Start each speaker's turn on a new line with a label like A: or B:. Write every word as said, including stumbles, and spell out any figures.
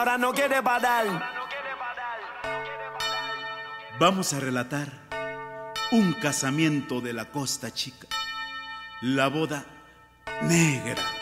A: Ahora no quiere parar.
B: Vamos a relatar un casamiento de la Costa Chica, la boda negra.